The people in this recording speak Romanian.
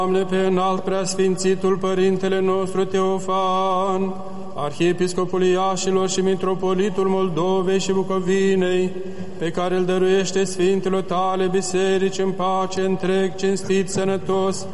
Doamne, pe înalt preasfințitul Părintele nostru Teofan, Arhiepiscopul Iașilor și Mitropolitul Moldovei și Bucovinei, pe care îl dăruiește Sfintelor Tale biserici în pace, întreg, cinstit, sănătos,